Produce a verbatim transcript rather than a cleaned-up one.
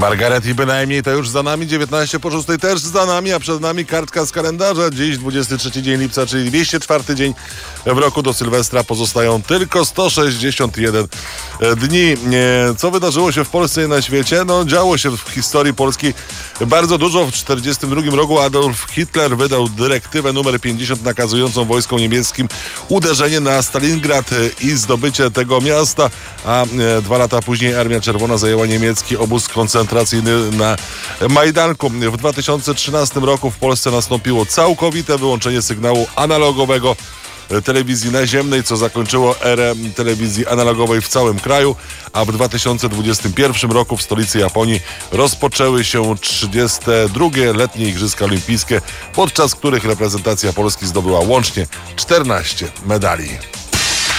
Margaret i bynajmniej to już za nami, dziewiętnaście po szóstej też za nami, a przed nami kartka z kalendarza. Dziś dwudziesty trzeci dzień lipca, czyli dwieście czwarty dzień w roku. Do Sylwestra pozostają tylko sto sześćdziesiąt jeden dni. Co wydarzyło się w Polsce i na świecie? No, działo się w historii Polski bardzo dużo. W tysiąc dziewięćset czterdziestym drugim roku Adolf Hitler wydał dyrektywę numer pięćdziesiąt nakazującą wojskom niemieckim uderzenie na Stalingrad i zdobycie tego miasta, a dwa lata później Armia Czerwona zajęła niemiecki obóz koncentracyjny na Majdanku. W dwa tysiące trzynastym roku w Polsce nastąpiło całkowite wyłączenie sygnału analogowego telewizji naziemnej, co zakończyło erę telewizji analogowej w całym kraju, a w dwa tysiące dwudziestym pierwszym roku w stolicy Japonii rozpoczęły się trzydzieste drugie letnie Igrzyska Olimpijskie, podczas których reprezentacja Polski zdobyła łącznie czternaście medali.